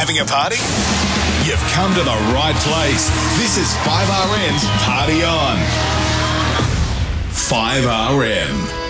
having a party? You've come to the right place. This is 5RM's Party On. 5RM.